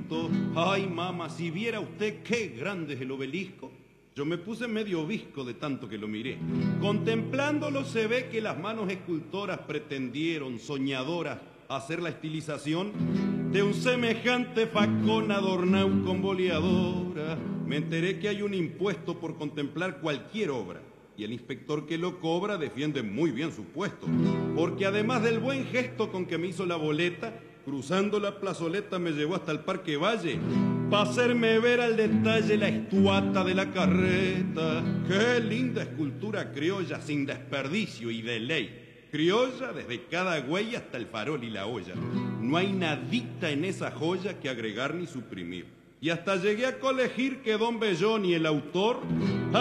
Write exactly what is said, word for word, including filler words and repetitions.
obelisquito. Ay, mamá, si viera usted qué grande es el obelisco. Yo me puse medio visco de tanto que lo miré. Contemplándolo se ve que las manos escultoras pretendieron, soñadoras, hacer la estilización de un semejante facón adornado con boleadora. Me enteré que hay un impuesto por contemplar cualquier obra. Y el inspector que lo cobra defiende muy bien su puesto. Porque además del buen gesto con que me hizo la boleta, cruzando la plazoleta me llevó hasta el Parque Valle para hacerme ver al detalle la estuata de la carreta. ¡Qué linda escultura criolla sin desperdicio y de ley! Criolla desde cada güey hasta el farol y la olla. No hay nadita en esa joya que agregar ni suprimir. Y hasta llegué a colegir que Don Bellón y el autor